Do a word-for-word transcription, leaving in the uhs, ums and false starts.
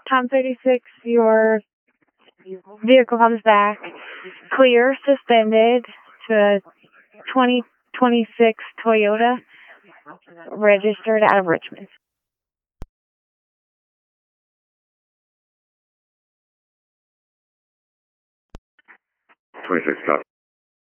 Tom thirty-six, your vehicle comes back clear, suspended, to a twenty twenty-six Toyota, registered out of Richmond. twenty-six, copy.